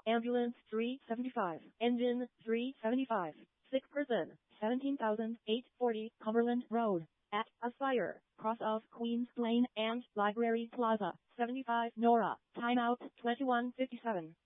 Ambulance 375. Engine 375. Sick person 17,840 Cumberland Road. At Aspire, cross of Queens Lane and Library Plaza, 75 Nora. Timeout 21:57.